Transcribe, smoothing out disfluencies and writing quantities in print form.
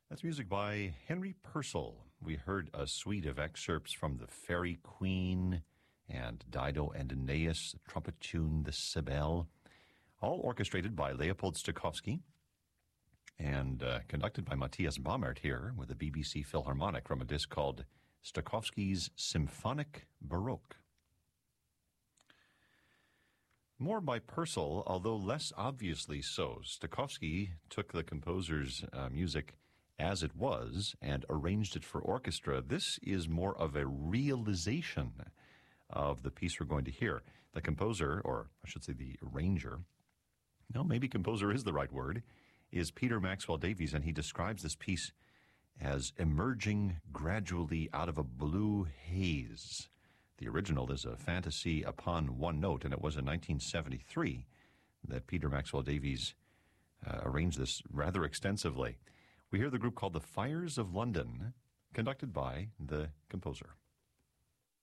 That's music by Henry Purcell. We heard a suite of excerpts from The Fairy Queen and Dido and Aeneas, the trumpet tune, The Cybele, all orchestrated by Leopold Stokowski and conducted by Matthias Baumert here with the BBC Philharmonic from a disc called Stokowski's Symphonic Baroque. More by Purcell, although less obviously so. Stokowski took the composer's music as it was and arranged it for orchestra. This is more of a realization of the piece we're going to hear. The composer, or I should say the arranger, no, maybe composer is the right word, is Peter Maxwell Davies, and he describes this piece as emerging gradually out of a blue haze. The original is a fantasy upon one note, and it was in 1973 that Peter Maxwell Davies arranged this rather extensively. We hear the group called the Fires of London, conducted by the composer.